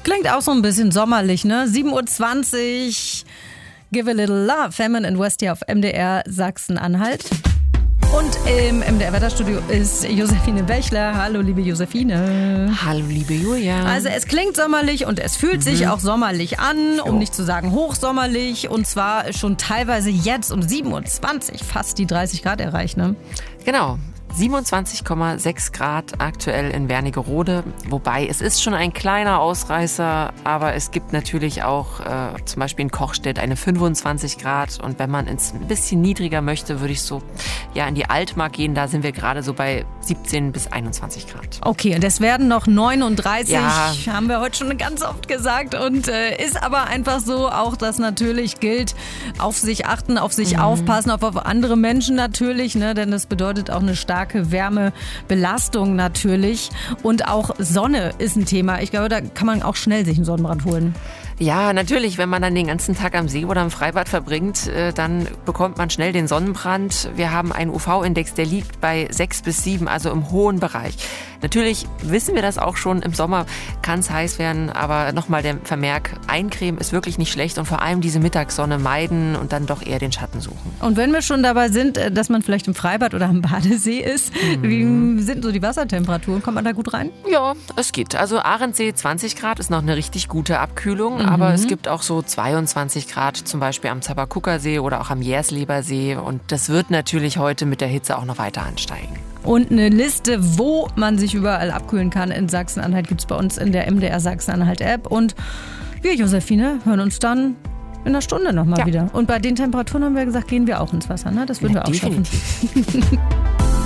Klingt auch so ein bisschen sommerlich, ne? 7:20 Uhr. Give a Little Love. Femin and Westie auf MDR Sachsen-Anhalt. Und im MDR-Wetterstudio ist Josephine Bächler. Hallo, liebe Josephine. Hallo, liebe Julia. Also es klingt sommerlich und es fühlt sich auch sommerlich an, um nicht zu sagen hochsommerlich. Und zwar schon teilweise jetzt um 7:20 Uhr fast die 30 Grad erreicht, ne? Genau. 27,6 Grad aktuell in Wernigerode, wobei es ist schon ein kleiner Ausreißer, aber es gibt natürlich auch zum Beispiel in Kochstedt eine 25 Grad und wenn man ins ein bisschen niedriger möchte, würde ich so in die Altmark gehen, da sind wir gerade so bei 17 bis 21 Grad. Okay, und es werden noch 39, Ja. haben wir heute schon ganz oft gesagt und ist aber einfach so, auch das natürlich gilt, auf sich achten, auf sich aufpassen, auf andere Menschen natürlich, ne, denn das bedeutet auch eine starke Wärmebelastung natürlich und auch Sonne ist ein Thema. Ich glaube, da kann man auch schnell sich einen Sonnenbrand holen. Ja, natürlich, wenn man dann den ganzen Tag am See oder im Freibad verbringt, dann bekommt man schnell den Sonnenbrand. Wir haben einen UV-Index, der liegt bei 6 bis 7, also im hohen Bereich. Natürlich wissen wir das auch schon, im Sommer kann es heiß werden, aber nochmal der Vermerk, Eincremen ist wirklich nicht schlecht und vor allem diese Mittagssonne meiden und dann doch eher den Schatten suchen. Und wenn wir schon dabei sind, dass man vielleicht im Freibad oder am Badesee ist, wie sind so die Wassertemperaturen? Kommt man da gut rein? Ja, es geht. Also Ahrensee 20 Grad ist noch eine richtig gute Abkühlung, aber es gibt auch so 22 Grad, zum Beispiel am Zaberkuckersee oder auch am Jerslebersee und das wird natürlich heute mit der Hitze auch noch weiter ansteigen. Und eine Liste, wo man sich überall abkühlen kann in Sachsen-Anhalt, gibt es bei uns in der MDR Sachsen-Anhalt-App. Und wir, Josephine, hören uns dann in einer Stunde nochmal wieder. Und bei den Temperaturen haben wir gesagt, gehen wir auch ins Wasser. Ne? Das würden wir auch schaffen. Definitiv.